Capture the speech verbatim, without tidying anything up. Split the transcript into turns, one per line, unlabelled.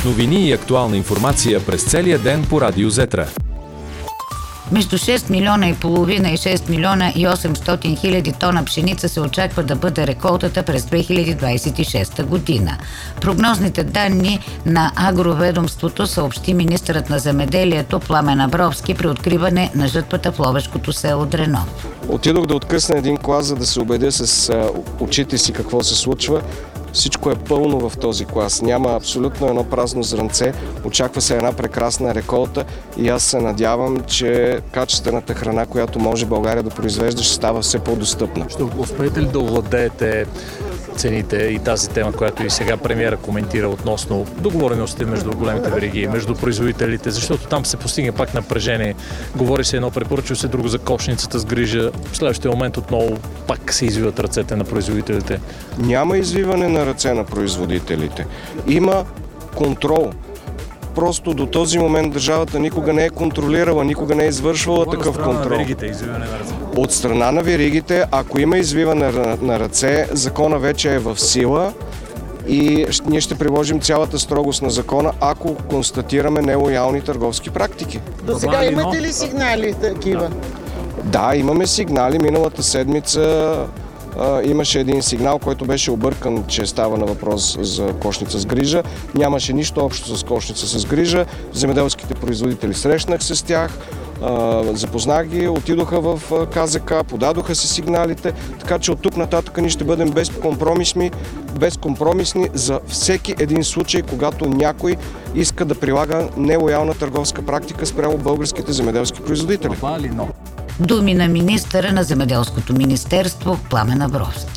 Новини и актуална информация през целия ден по Радио Зетра.
Между шест милиона и половина и шест милиона и осемстотин хиляди тона пшеница се очаква да бъде реколтата през две хиляди двадесет и шеста година. Прогнозните данни на агроведомството съобщи министърът на земеделието Пламен Абровски при откриване на жътвата в ловешкото село Дренов.
Отидох да откъсна един клас, за да се убедя с а, очите си какво се случва. Всичко е пълно в този клас. Няма абсолютно едно празно зрънце. Очаква се една прекрасна реколта и аз се надявам, че качествената храна, която може България да произвежда, ще става все по-достъпна.
Ще успеете ли да овладеете цените и тази тема, която и сега премиера коментира относно договореностите между големите вериги, между производителите, защото там се постигне пак напрежение. Говори се едно, препоръчва се друго за кошницата с грижа. В следващия момент отново пак се извиват ръцете на производителите.
Няма извиване на ръце на производителите. Има контрол. Просто до този момент държавата никога не е контролирала, никога не е извършвала
Това
такъв контрол.
На веригите, извиване на ръце.
От страна на веригите, ако има извиване на ръце, закона вече е в сила и ние ще приложим цялата строгост на закона, ако констатираме нелоялни търговски практики.
До сега имате ли сигнали такива?
Да, имаме сигнали. Миналата седмица а, имаше един сигнал, който беше объркан, че става на въпрос за кошница с грижа. Нямаше нищо общо с кошница с грижа. Земеделските производители, срещнах се с тях, а, запознах ги, отидоха в КЗК, подадоха си сигналите, така че от тук нататък ние ще бъдем безкомпромисни, безкомпромисни за всеки един случай, когато някой иска да прилага нелоялна търговска практика спрямо българските земеделски производители.
Думи на министъра на земеделското министерство Пламен Абровски.